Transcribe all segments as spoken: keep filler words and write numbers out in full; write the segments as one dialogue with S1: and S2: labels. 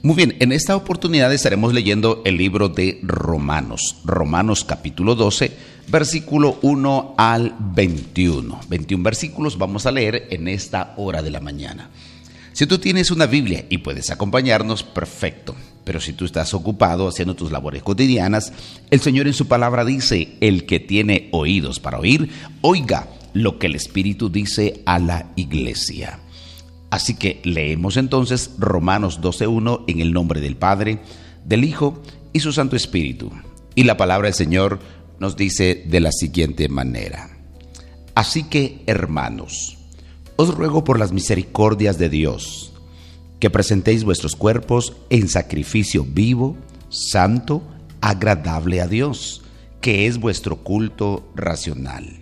S1: Muy bien, en esta oportunidad estaremos leyendo el libro de Romanos, Romanos capítulo doce, versículo uno al veintiuno. veintiún versículos vamos a leer en esta hora de la mañana. Si tú tienes una Biblia y puedes acompañarnos, perfecto. Pero si tú estás ocupado haciendo tus labores cotidianas, el Señor en su palabra dice: el que tiene oídos para oír, oiga lo que el Espíritu dice a la iglesia. Así que leemos entonces Romanos doce uno en el nombre del Padre, del Hijo y su Santo Espíritu. Y la palabra del Señor nos dice de la siguiente manera: así que, hermanos, os ruego por las misericordias de Dios, que presentéis vuestros cuerpos en sacrificio vivo, santo, agradable a Dios, que es vuestro culto racional.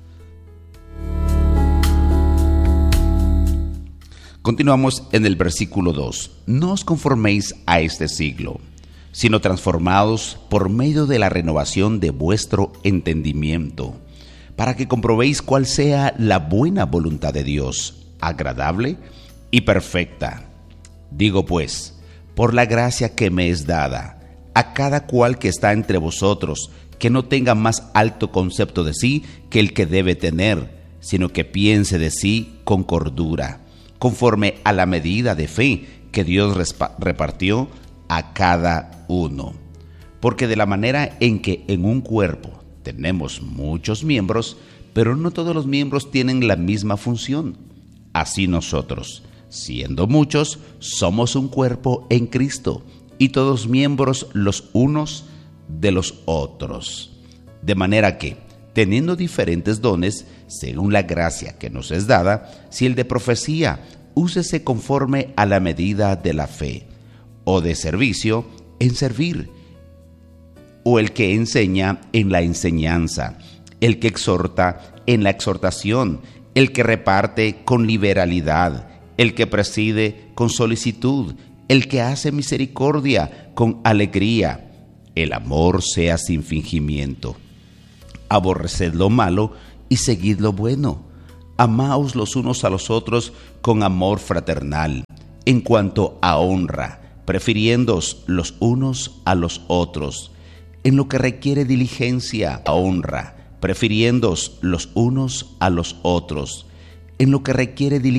S1: Continuamos en el versículo dos. No os conforméis a este siglo, sino transformados por medio de la renovación de vuestro entendimiento, para que comprobéis cuál sea la buena voluntad de Dios, agradable y perfecta. Digo pues, por la gracia que me es dada, a cada cual que está entre vosotros, que no tenga más alto concepto de sí que el que debe tener, sino que piense de sí con cordura, conforme a la medida de fe que Dios repartió a cada uno. Porque de la manera en que en un cuerpo tenemos muchos miembros, pero no todos los miembros tienen la misma función, así nosotros, siendo muchos, somos un cuerpo en Cristo, y todos miembros los unos de los otros. De manera que, teniendo diferentes dones, según la gracia que nos es dada, si el de profecía, úsese conforme a la medida de la fe, o de servicio, en servir, o el que enseña, en la enseñanza, el que exhorta, en la exhortación, el que reparte, con liberalidad, el que preside, con solicitud, el que hace misericordia, con alegría. El amor sea sin fingimiento. Aborreced lo malo y seguid lo bueno. Amaos los unos a los otros con amor fraternal. En cuanto a honra, prefiriéndoos los unos a los otros. En lo que requiere diligencia, a honra, prefiriéndoos los unos a los otros. En lo que requiere diligencia,